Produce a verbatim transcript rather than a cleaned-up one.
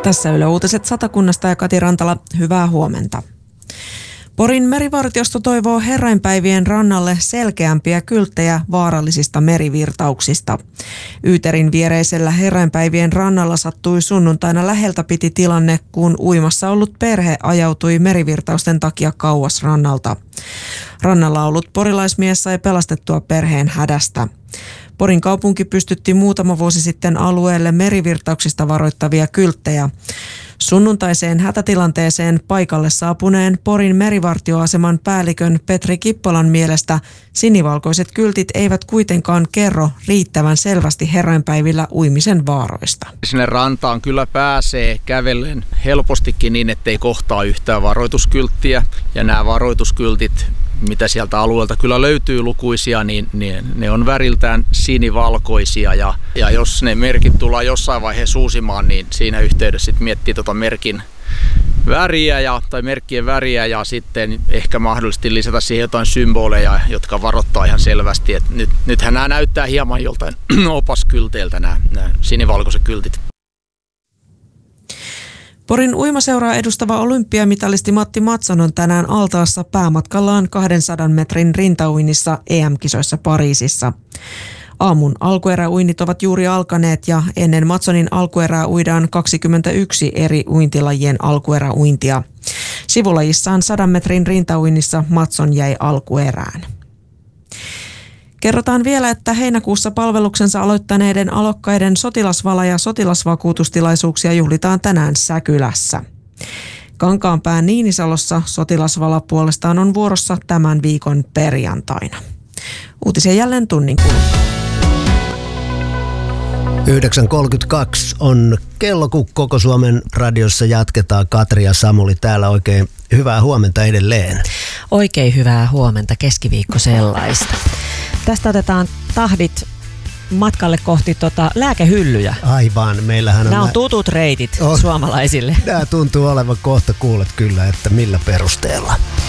Tässä Yle Uutiset Satakunnasta ja Kati Rantala, hyvää huomenta. Porin merivartiosto toivoo herrainpäivien rannalle selkeämpiä kylttejä vaarallisista merivirtauksista. Yyterin viereisellä herrainpäivien rannalla sattui sunnuntaina läheltä piti tilanne, kun uimassa ollut perhe ajautui merivirtausten takia kauas rannalta. Rannalla ollut porilaismies sai pelastettua perheen hädästä. Porin kaupunki pystytti muutama vuosi sitten alueelle merivirtauksista varoittavia kylttejä. Sunnuntaiseen hätätilanteeseen paikalle saapuneen Porin merivartioaseman päällikön Petri Kippolan mielestä sinivalkoiset kyltit eivät kuitenkaan kerro riittävän selvästi herrainpäivillä uimisen vaaroista. Sinne rantaan kyllä pääsee kävellen helpostikin niin, ettei kohtaa yhtään varoituskylttiä. Ja nämä varoituskyltit, mitä sieltä alueelta kyllä löytyy lukuisia, niin, niin ne on väriltään sinivalkoisia. Ja, ja jos ne merkit tullaan jossain vaiheessa uusimaan, niin siinä yhteydessä sit miettii tota merkin väriä ja, tai merkkien väriä ja sitten ehkä mahdollisesti lisätä siihen jotain symboleja, jotka varoittaa ihan selvästi. Et nyt, nythän nämä näyttää hieman joltain opaskylteiltä nämä, nämä sinivalkoiset kyltit. Porin uimaseuraa edustava olympiamitalisti Matti Mattsson on tänään altaassa päämatkallaan kahdensadan metrin rintauinnissa E M-kisoissa Pariisissa. Aamun alkueräuinnit ovat juuri alkaneet ja ennen Matssonin alkuerää uidaan kaksikymmentäyksi eri uintilajien alkueräuintia. Sivulajissaan sadan metrin rintauinnissa Matsson jäi alkuerään. Kerrotaan vielä, että heinäkuussa palveluksensa aloittaneiden alokkaiden sotilasvala- ja sotilasvakuutustilaisuuksia juhlitaan tänään Säkylässä. Kankaanpään Niinisalossa sotilasvala puolestaan on vuorossa tämän viikon perjantaina. Uutisia jälleen tunnin kuluttua. yhdeksän kolmekymmentäkaksi on kello, kun Koko Suomen radiossa jatketaan. Katri ja Samuli täällä, oikein hyvää huomenta edelleen. Oikein hyvää huomenta, keskiviikko sellaista. Tästä otetaan tahdit matkalle kohti tota lääkehyllyjä. Aivan, meillähän on... Nämä on tutut reitit on, suomalaisille. Nämä tuntuu olevan kohta, kuulet kyllä, että millä perusteella.